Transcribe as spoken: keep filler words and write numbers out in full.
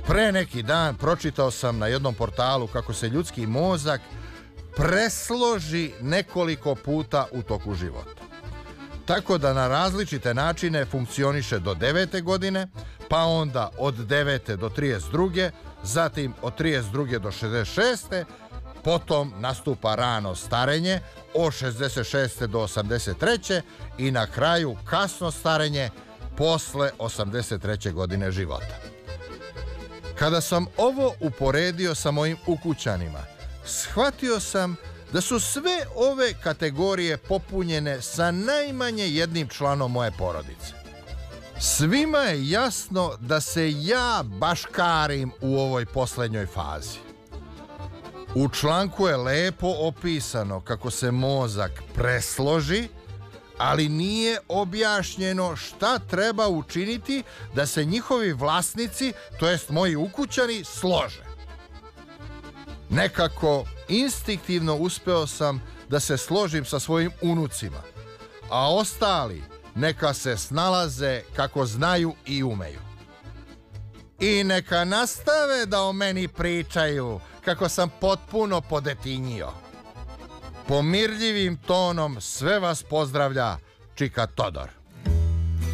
Pre neki dan pročitao sam na jednom portalu kako se ljudski mozak presloži nekoliko puta u toku života. Tako da na različite načine funkcioniše do devete godine, pa onda od devete do trideset druge, zatim od trideset druge do šezdeset šeste, potom nastupa rano starenje od šezdeset šeste do osamdeset treće i na kraju kasno starenje posle osamdeset treće godine života. Kada sam ovo uporedio sa mojim ukućanima, shvatio sam da su sve ove kategorije popunjene sa najmanje jednim članom moje porodice. Svima je jasno da se ja baškarim u ovoj poslednjoj fazi. U članku je lepo opisano kako se mozak presloži, ali nije objašnjeno šta treba učiniti da se njihovi vlasnici, to jest moji ukućani, slože. Nekako instinktivno uspeo sam da se složim sa svojim unucima, a ostali neka se snalaze kako znaju i umeju. I neka nastave da o meni pričaju kako sam potpuno podetinjio. Pomirljivim tonom sve vas pozdravlja Čika Todor.